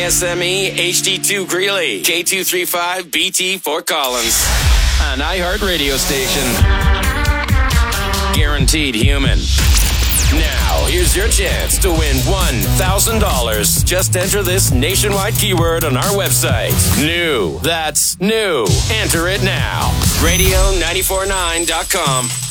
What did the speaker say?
GSME HD2 Greeley, K235BT Fort Collins. An iHeart radio station. Guaranteed human. Now, here's your chance to win $1,000. Just enter this nationwide keyword on our website. New. That's new. Enter it now. Radio949.com.